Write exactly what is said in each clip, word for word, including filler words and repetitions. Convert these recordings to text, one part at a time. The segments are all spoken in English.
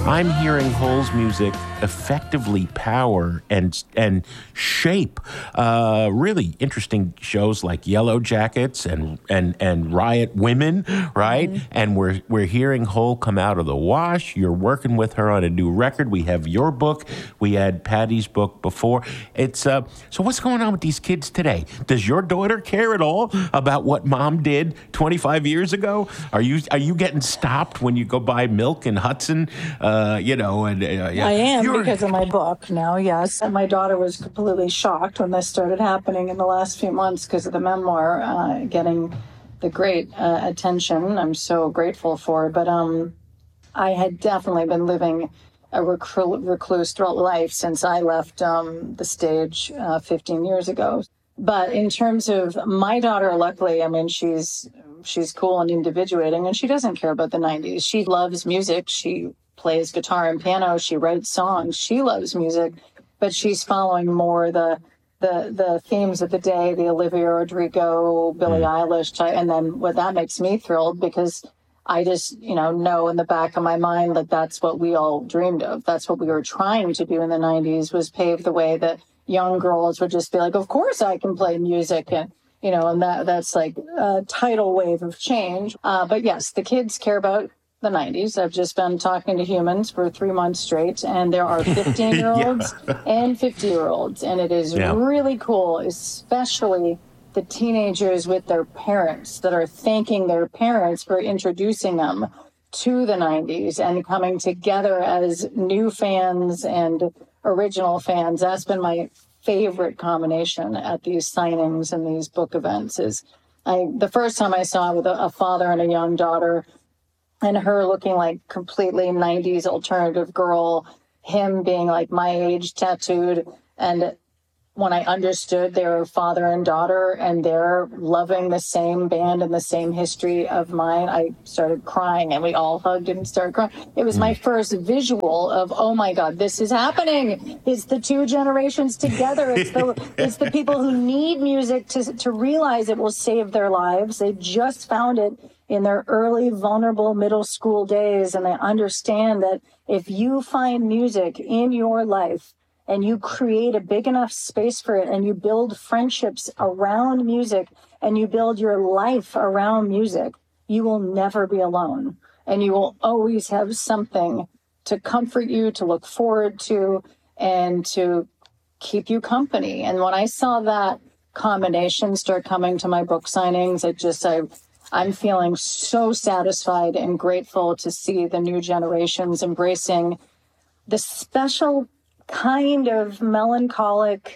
I'm hearing Hole's music effectively power and and shape uh, really interesting shows like Yellow Jackets and and and Riot Women, right? Mm-hmm. And we're we're hearing Hole come out of the wash. You're working with her on a new record. We have your book. We had Patty's book before. It's uh, so what's going on with these kids today? Does your daughter care at all about what mom did twenty-five years ago? Are you are you getting stopped when you go buy milk in Hudson? Uh, you know, and uh, yeah. I am You're... because of my book now, yes. And my daughter was completely shocked when this started happening in the last few months because of the memoir uh, getting the great uh, attention. I'm so grateful for it. But um, I had definitely been living a reclu- recluse throughout life since I left um, the stage uh, fifteen years ago. But in terms of my daughter, luckily, I mean, she's she's cool and individuating, and she doesn't care about the nineties. She loves music. She plays guitar and piano. She writes songs. She loves music, but she's following more the the the themes of the day, the Olivia Rodrigo, Billie mm. Eilish type. And then what that makes me thrilled because I just, you know, know in the back of my mind that that's what we all dreamed of. That's what we were trying to do in the nineties, was pave the way that young girls would just be like, of course I can play music. And, you know, and that that's like a tidal wave of change. Uh, but yes, the kids care about the nineties. I've just been talking to humans for three months straight, and there are fifteen-year-olds yeah. and fifty-year-olds, and it is yeah. really cool, especially the teenagers with their parents that are thanking their parents for introducing them to the nineties and coming together as new fans and original fans. That's been my favorite combination at these signings and these book events. Is I the first time I saw it with a, a father and a young daughter, and her looking like completely nineties alternative girl, him being like my age, tattooed. And when I understood they were father and daughter and they're loving the same band and the same history of mine, I started crying and we all hugged and started crying. It was my first visual of, oh my God, this is happening. It's the two generations together. It's the it's the people who need music to to realize it will save their lives. They just found it in their early, vulnerable middle school days, and they understand that if you find music in your life and you create a big enough space for it and you build friendships around music and you build your life around music, you will never be alone. And you will always have something to comfort you, to look forward to, and to keep you company. And when I saw that combination start coming to my book signings, it just, I I'm feeling so satisfied and grateful to see the new generations embracing the special kind of melancholic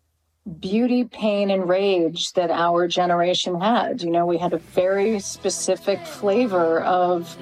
beauty, pain, and rage that our generation had. You know, we had a very specific flavor of